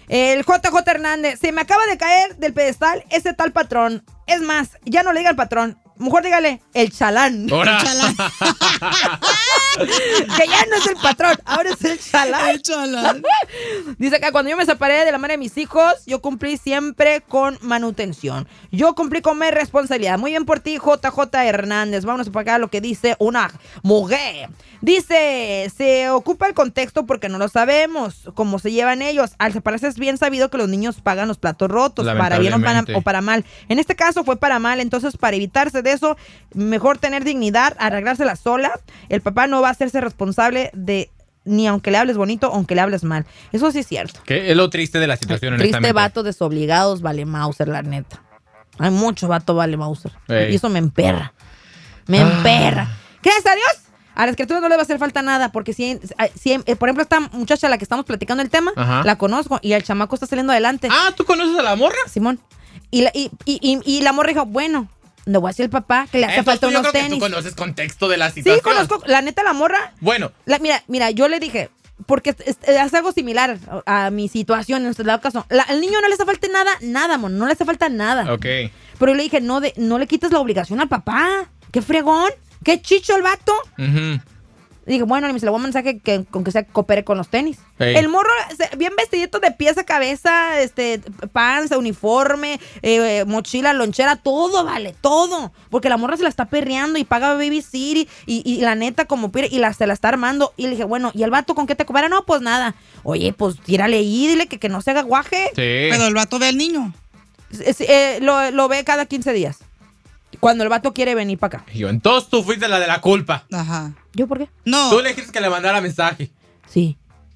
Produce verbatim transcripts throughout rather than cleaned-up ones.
El J J Hernández, se me acaba de caer del pedestal ese tal patrón. Es más, ya no le diga al patrón. Mejor dígale, el chalán. ¡Hora! El chalán. Que ya no es el patrón, ahora es el chalán. El chalán. Dice acá, cuando yo me separé de la madre de mis hijos, yo cumplí siempre con manutención. Yo cumplí con mi responsabilidad. Muy bien por ti, J J Hernández. Vámonos para acá lo que dice una mujer. Dice, se ocupa el contexto porque no lo sabemos, cómo se llevan ellos. Al separarse es bien sabido que los niños pagan los platos rotos, para bien o para, o para mal. En este caso fue para mal, entonces para evitarse de eso, mejor tener dignidad, arreglársela sola. El papá no va a hacerse responsable de ni aunque le hables bonito, aunque le hables mal. Eso sí es cierto. Que es lo triste de la situación, Triste honestamente. vatos desobligados, vale Mauser, la neta. Hay mucho vato, vale Mauser. Ey. Y eso me emperra. Me Ah. emperra. Gracias a Dios, a las criaturas no les va a hacer falta nada, porque si, si eh, por ejemplo, esta muchacha a la que estamos platicando el tema, Ajá. la conozco y el chamaco está saliendo adelante. Ah, ¿tú conoces a la morra? Simón. Y la, y, y, y, y la morra dijo, bueno, le voy a decir al papá que le hace Entonces, falta yo unos creo que tenis. tú conoces contexto de la Sí, situación. conozco. La neta, la morra. Bueno. La, mira, mira, yo le dije, porque es, es, es algo similar a, a mi situación en este caso. La, al niño no le hace falta nada, nada, mon, no le hace falta nada. Ok. Pero yo le dije, no, de, no le quites la obligación al papá. Qué fregón, qué chicho el vato. Uh-huh. Y dije, bueno, se le voy a mensaje que con que se coopere con los tenis. Hey. El morro, bien vestidito de pies a cabeza, este, panza, uniforme, eh, mochila, lonchera, todo, vale, todo. Porque la morra se la está perreando y paga babysitter y, y, y la neta como pide y la, se la está armando. Y le dije, bueno, ¿y el vato con qué te coopera? No, pues nada. Oye, pues tírale ahí, dile que, que no se haga guaje. Sí. Pero el vato ve al niño. Es, eh, lo, lo ve cada quince días. Cuando el vato quiere venir para acá. Yo, entonces tú fuiste la de la culpa. Ajá. ¿Yo por qué? No. Tú le dijiste que le mandara mensaje. Sí.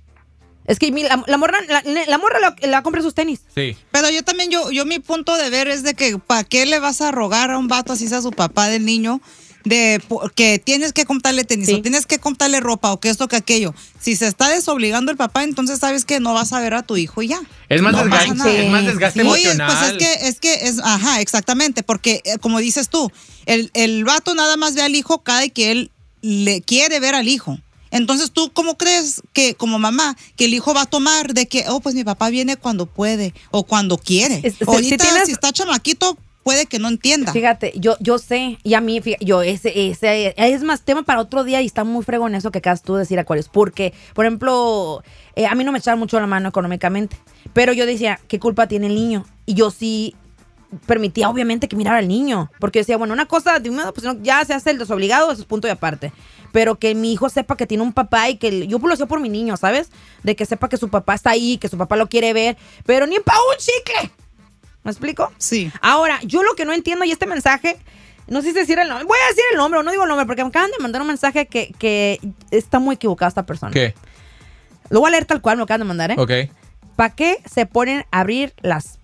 Es que mi, la, la morra, la, la morra le va a comprar sus tenis. Sí. Pero yo también, yo, yo mi punto de ver es de que ¿para qué le vas a rogar a un vato así sea su papá del niño? De que tienes que comprarle tenis, sí. o tienes que comprarle ropa, o que esto, que aquello. Si se está desobligando el papá, entonces sabes que no vas a ver a tu hijo y ya. Es más, no desgaste, es más desgaste sí. emocional. Oye, pues es que, es que, es, ajá, exactamente, porque eh, como dices tú, el, el vato nada más ve al hijo cada que él le quiere ver al hijo. Entonces, ¿tú cómo crees que, como mamá, que el hijo va a tomar de que, oh, pues mi papá viene cuando puede o cuando quiere? Es, Ahorita, si, tienes... si está chamaquito, puede que no entienda. Fíjate, yo, yo sé, y a mí, fíjate, yo, ese, ese, es más tema para otro día y está muy fregón eso que acabas tú de decir, Acuarios, porque, por ejemplo, eh, a mí no me echaban mucho la mano económicamente, pero yo decía, ¿qué culpa tiene el niño? Y yo sí permitía, obviamente, que mirara al niño, porque yo decía, bueno, una cosa, de un modo, pues no, ya se hace el desobligado, eso es punto y aparte, pero que mi hijo sepa que tiene un papá y que yo lo hacía por mi niño, ¿sabes? De que sepa que su papá está ahí, que su papá lo quiere ver, pero ni para un chicle. ¿Me explico? Sí. Ahora, yo lo que no entiendo y este mensaje, no sé si decir el nombre, voy a decir el nombre o no digo el nombre porque me acaban de mandar un mensaje que, que está muy equivocada esta persona. ¿Qué? Lo voy a leer tal cual, me lo acaban de mandar, ¿eh? Ok. ¿Para qué se ponen a abrir las,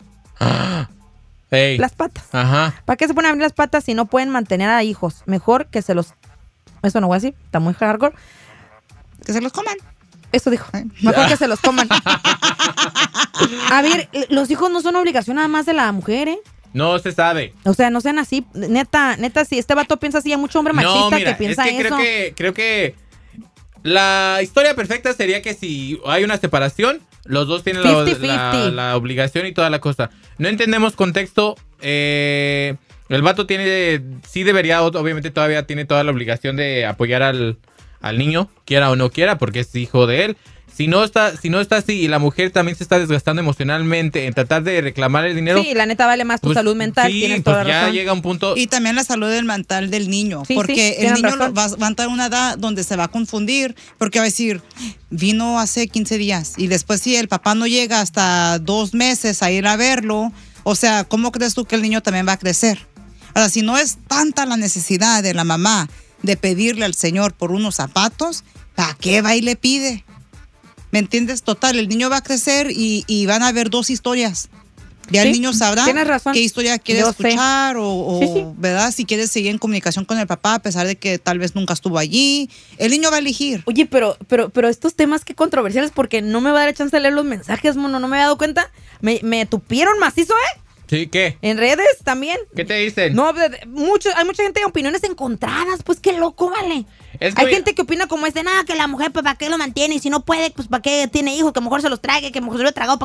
hey. las patas? Ajá. ¿Para qué se ponen a abrir las patas si no pueden mantener a hijos? Mejor que se los... Eso no voy a decir, está muy hardcore. Que se los coman. Eso dijo. Mejor que se los coman. A ver, los hijos no son obligación nada más de la mujer, ¿eh? No se sabe. O sea, no sean así. Neta, neta, si este vato piensa así, hay mucho hombre machista no, mira, que piensa es que eso. Creo que, creo que la historia perfecta sería que si hay una separación, los dos tienen la, la, la obligación y toda la cosa. No entendemos contexto. Eh, el vato tiene, sí debería, obviamente todavía tiene toda la obligación de apoyar al, al niño, quiera o no quiera, porque es hijo de él. Si no está, si no está así y la mujer también se está desgastando emocionalmente en tratar de reclamar el dinero. Sí, la neta vale más tu pues, salud mental. Sí, tienes pues toda ya razón. llega un punto. Y también la salud del mental del niño. Sí, porque sí, el niño razón. va, va a entrar a una edad donde se va a confundir. Porque va a decir, vino hace quince días. Y después si el papá no llega hasta dos meses a ir a verlo. O sea, ¿cómo crees tú que el niño también va a crecer? Ahora, si no es tanta la necesidad de la mamá de pedirle al Señor por unos zapatos, ¿para qué va y le pide? ¿Me entiendes? Total, el niño va a crecer y, y van a haber dos historias. Ya sí, el niño sabrá qué historia quiere Yo escuchar sé. o, o sí, sí. ¿verdad? Si quiere seguir en comunicación con el papá a pesar de que tal vez nunca estuvo allí. El niño va a elegir. Oye, pero, pero, pero estos temas qué controversiales porque no me va a dar chance de leer los mensajes, mono. No me he dado cuenta. Me, me tupieron macizo, ¿eh? Sí, ¿qué? En redes también. ¿Qué te dicen? No, mucho, hay mucha gente de opiniones encontradas. Pues qué loco, vale. Es hay muy... gente que opina como este, nada, que la mujer, pues, ¿para qué lo mantiene? Y si no puede, pues, ¿para qué tiene hijos? Que mejor se los trague, que mejor se lo he tragado, ¿para